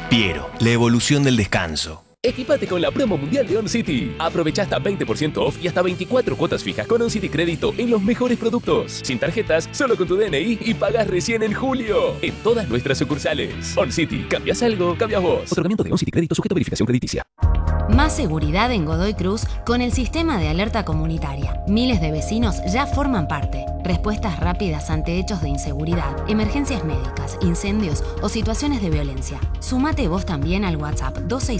Piero, la evolución del descanso. Equipate con la promo mundial de OnCity. Aprovecha hasta 20% off y hasta 24 cuotas fijas con OnCity Crédito en los mejores productos. Sin tarjetas, solo con tu DNI y pagas recién en julio. En todas nuestras sucursales. OnCity. ¿Cambias algo? Cambias vos. Otorgamiento de OnCity Crédito sujeto a verificación crediticia. Más seguridad en Godoy Cruz con el sistema de alerta comunitaria. Miles de vecinos ya forman parte. Respuestas rápidas ante hechos de inseguridad, emergencias médicas, incendios o situaciones de violencia. Sumate vos también al WhatsApp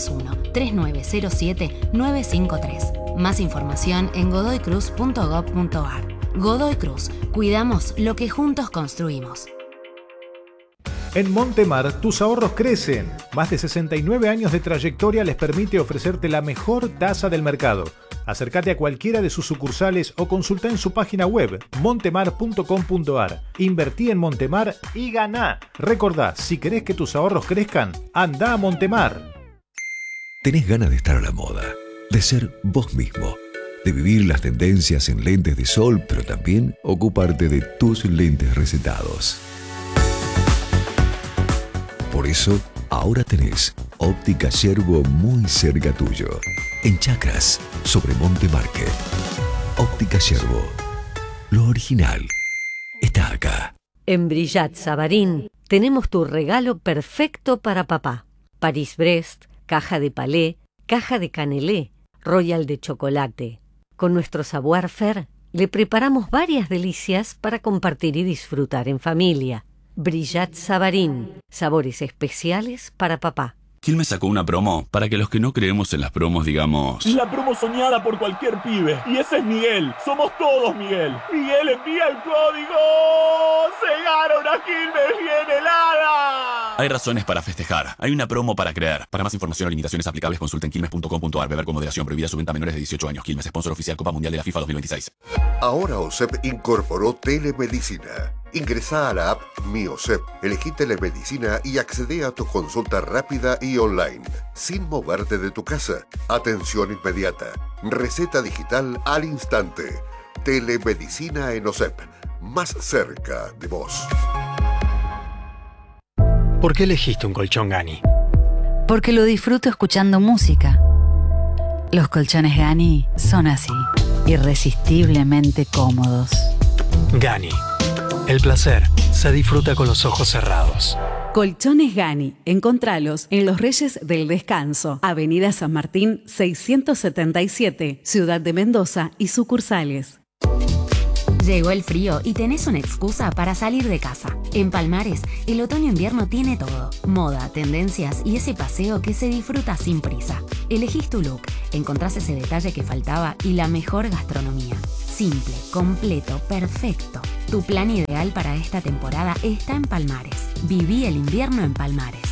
261-3907-953. Más información en godoycruz.gov.ar. Godoy Cruz. Cuidamos lo que juntos construimos. En Montemar, tus ahorros crecen. Más de 69 años de trayectoria les permite ofrecerte la mejor tasa del mercado. Acércate a cualquiera de sus sucursales o consulta en su página web montemar.com.ar. Invertí en Montemar y ganá. Recordá, si querés que tus ahorros crezcan, anda a Montemar. ¿Tenés ganas de estar a la moda? De ser vos mismo. De vivir las tendencias en lentes de sol, pero también ocuparte de tus lentes recetados. Por eso, ahora tenés Óptica Yerbo muy cerca tuyo. En Chacras, sobre Monte Market. Óptica Yerbo. Lo original está acá. En Brillat Savarín tenemos tu regalo perfecto para papá. Paris-Brest, caja de palé, caja de canelé, royal de chocolate. Con nuestro savoir-faire le preparamos varias delicias para compartir y disfrutar en familia. Brillat Savarín, sabores especiales para papá. Quilmes sacó una promo para que los que no creemos en las promos digamos: la promo soñada por cualquier pibe. Y ese es Miguel. Somos todos Miguel. Miguel envía el código. ¡Se gana una Quilmes bien helada! Hay razones para festejar. Hay una promo para creer. Para más información o limitaciones aplicables, consulten quilmes.com.ar. Beber con moderación. Prohibida su venta a menores de 18 años. Quilmes, sponsor oficial Copa Mundial de la FIFA 2026. Ahora OSEP incorporó telemedicina. Ingresá a la app Mi OSEP, elegí telemedicina y accedé a tu consulta rápida y online, sin moverte de tu casa. Atención inmediata. Receta digital al instante. Telemedicina en OSEP, más cerca de vos. ¿Por qué elegiste un colchón Gani? Porque lo disfruto escuchando música. Los colchones Gani son así, irresistiblemente cómodos. Gani. El placer se disfruta con los ojos cerrados. Colchones Gani. Encontralos en Los Reyes del Descanso, Avenida San Martín 677, Ciudad de Mendoza y sucursales. Llegó el frío y tenés una excusa para salir de casa. En Palmares, el otoño-invierno tiene todo. Moda, tendencias y ese paseo que se disfruta sin prisa. Elegís tu look, encontrás ese detalle que faltaba y la mejor gastronomía. Simple, completo, perfecto. Tu plan ideal para esta temporada está en Palmares. Viví el invierno en Palmares.